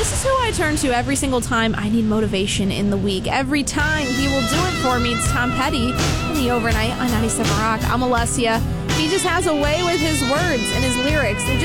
this is who I turn to every single time I need motivation in the week. Every time he will do it for me. It's Tom Petty in the Overnight on 97 Rock. I'm Alessia. He just has a way with his words and his lyrics. They